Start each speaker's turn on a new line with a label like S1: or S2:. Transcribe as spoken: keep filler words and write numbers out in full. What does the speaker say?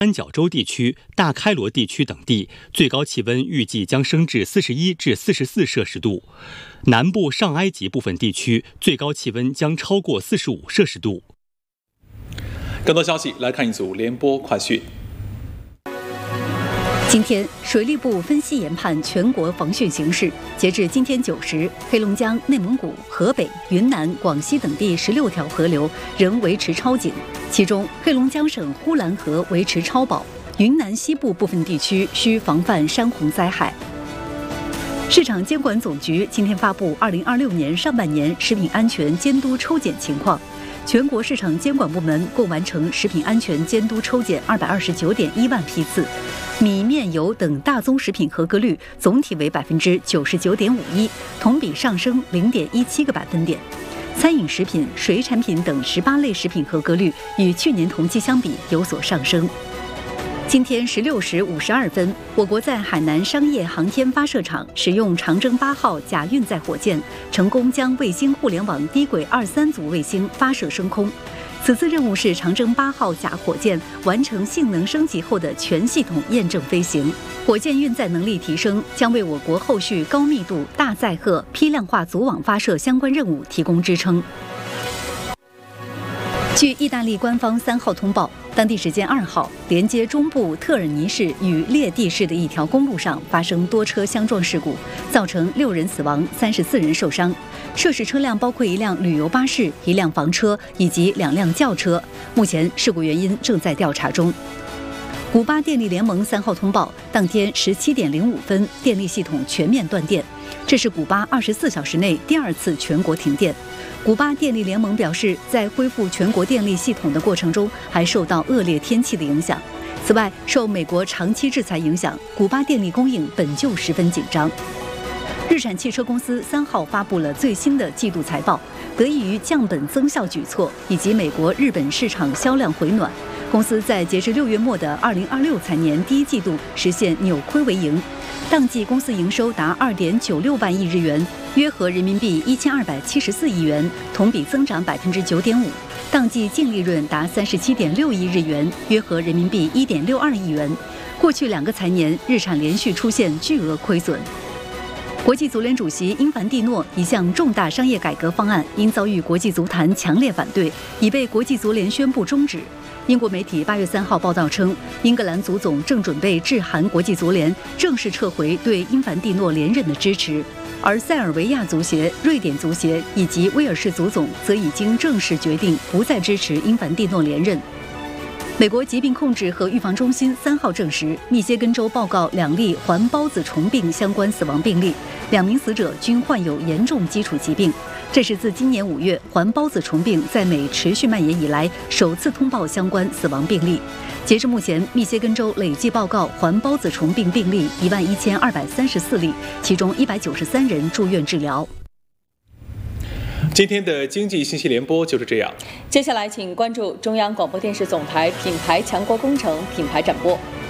S1: 三角洲地区、大开罗地区等地最高气温预计将升至四十一至四十四摄氏度，南部上埃及部分地区最高气温将超过四十五摄氏度。
S2: 更多消息来看一组联播快讯。
S3: 今天，水利部分析研判全国防汛形势。截至今天九时，黑龙江、内蒙古、河北、云南、广西等地十六条河流仍维持超警，其中黑龙江省呼兰河维持超保，云南西部部分地区需防范山洪灾害。市场监管总局今天发布二零二六年上半年食品安全监督抽检情况。全国市场监管部门共完成食品安全监督抽检二百二十九点一万批次，米面油等大宗食品合格率总体为百分之九十九点五一，同比上升零点一七个百分点。餐饮食品、水产品等十八类食品合格率与去年同期相比有所上升。今天十六时五十二分，我国在海南商业航天发射场使用长征八号甲运载火箭，成功将卫星互联网低轨二三组卫星发射升空。此次任务是长征八号甲火箭完成性能升级后的全系统验证飞行。火箭运载能力提升，将为我国后续高密度、大载荷、批量化组网发射相关任务提供支撑。据意大利官方三号通报，当地时间二号，连接中部特尔尼市与列蒂市的一条公路上发生多车相撞事故，造成六人死亡、三十四人受伤。涉事车辆包括一辆旅游巴士、一辆房车以及两辆轿车。目前事故原因正在调查中。古巴电力联盟三号通报，当天十七点零五分，电力系统全面断电，这是古巴二十四小时内第二次全国停电。古巴电力联盟表示，在恢复全国电力系统的过程中，还受到恶劣天气的影响。此外，受美国长期制裁影响，古巴电力供应本就十分紧张。日产汽车公司三号发布了最新的季度财报，得益于降本增效举措以及美国、日本市场销量回暖，公司在截至六月末的二零二六财年第一季度实现扭亏为盈。当季公司营收达二点九六万亿日元，约合人民币一千二百七十四亿元，同比增长百分之九点五。当季净利润达三十七点六亿日元，约合人民币一点六二亿元。过去两个财年，日产连续出现巨额亏损。国际足联主席英凡蒂诺一项重大商业改革方案因遭遇国际足坛强烈反对，已被国际足联宣布终止。英国媒体八月三号报道称，英格兰足总正准备致函国际足联，正式撤回对英凡蒂诺连任的支持。而塞尔维亚足协、瑞典足协以及威尔士足总则已经正式决定不再支持英凡蒂诺连任。美国疾病控制和预防中心三号证实，密歇根州报告两例环孢子虫病相关死亡病例，两名死者均患有严重基础疾病。这是自今年五月环孢子虫病在美持续蔓延以来首次通报相关死亡病例。截至目前，密歇根州累计报告环孢子虫病病例一万一千二百三十四例，其中一百九十三人住院治疗。
S2: 今天的经济信息联播就是这样。
S4: 接下来，请关注中央广播电视总台品牌强国工程品牌展播。